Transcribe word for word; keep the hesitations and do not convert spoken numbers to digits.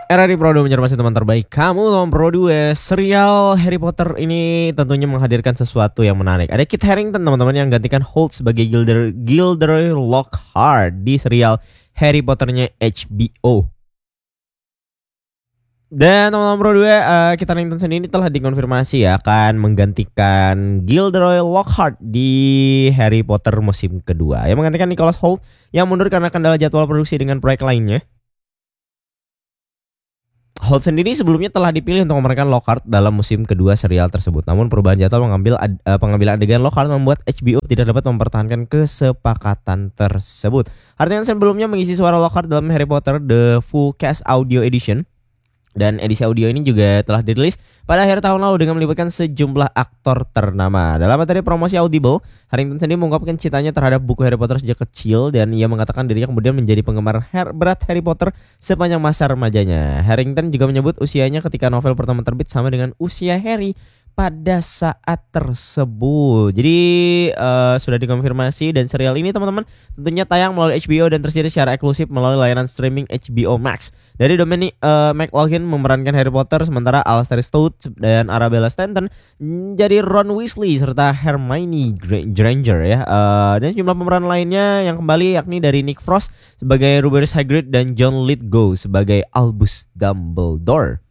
Era di Pro dua menjadi teman terbaik kamu, Tom Pro dua. Serial Harry Potter ini tentunya menghadirkan sesuatu yang menarik. Ada Kit Harington teman-teman yang gantikan Holt sebagai Gilder Gilderoy Lockhart di serial Harry Potternya H B O. Dan teman-teman Pro dua, uh, Kit Harington sendiri telah dikonfirmasi ya akan menggantikan Gilderoy Lockhart di Harry Potter musim kedua. Yang menggantikan Nicholas Hoult yang mundur karena kendala jadwal produksi dengan proyek lainnya. Holt sendiri sebelumnya telah dipilih untuk memerankan Lockhart dalam musim kedua serial tersebut. Namun perubahan jadwal mengambil ad, uh, pengambilan adegan Lockhart membuat H B O tidak dapat mempertahankan kesepakatan tersebut. Artinya sebelumnya mengisi suara Lockhart dalam Harry Potter The Full Cast Audio Edition. Dan edisi audio ini juga telah dirilis pada akhir tahun lalu dengan melibatkan sejumlah aktor ternama. Dalam materi promosi Audible, Harington sendiri mengungkapkan cintanya terhadap buku Harry Potter sejak kecil dan ia mengatakan dirinya kemudian menjadi penggemar her- berat Harry Potter sepanjang masa remajanya. Harington juga menyebut usianya ketika novel pertama terbit sama dengan usia Harry pada saat tersebut. Jadi uh, sudah dikonfirmasi dan serial ini teman-teman tentunya tayang melalui H B O dan tersedia secara eksklusif melalui layanan streaming H B O Max. Dari Dominic uh, McLaughlin memerankan Harry Potter, sementara Alastair Stout dan Arabella Stanton menjadi Ron Weasley serta Hermione Granger ya. Uh, dan jumlah pemeran lainnya yang kembali yakni dari Nick Frost sebagai Rubeus Hagrid dan John Lithgow sebagai Albus Dumbledore.